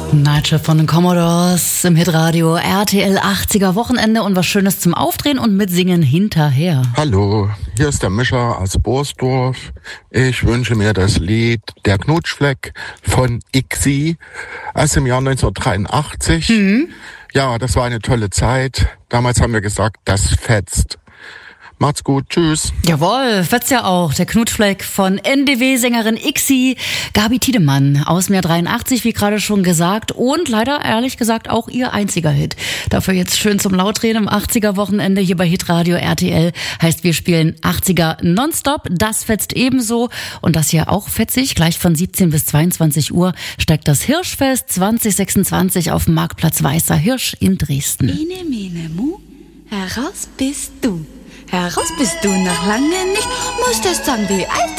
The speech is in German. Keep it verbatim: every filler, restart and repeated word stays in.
Nightshift von den Commodores im Hitradio R T L achtziger Wochenende und was Schönes zum Aufdrehen und Mitsingen hinterher. Hallo, hier ist der Mischer aus Borsdorf. Ich wünsche mir das Lied Der Knutschfleck von Ixi aus dem Jahr neunzehnhundertdreiundachtzig. Mhm. Ja, das war eine tolle Zeit. Damals haben wir gesagt, das fetzt. Macht's gut, tschüss. Jawohl, fetzt ja auch. Der Knutschfleck von N D W-Sängerin Ixi, Gabi Tiedemann aus dem Jahr dreiundachtzig, wie gerade schon gesagt. Und leider, ehrlich gesagt, auch ihr einziger Hit. Dafür jetzt schön zum Lautdrehen im achtziger-Wochenende hier bei Hitradio R T L. Heißt, wir spielen achtziger nonstop. Das fetzt ebenso. Und das hier auch fetzig. Gleich von siebzehn bis zweiundzwanzig Uhr steigt das Hirschfest zwanzig sechsundzwanzig auf dem Marktplatz Weißer Hirsch in Dresden. Ine, mene, mu, heraus bist du. Heraus bist du noch lange nicht, musstest dann wie alt du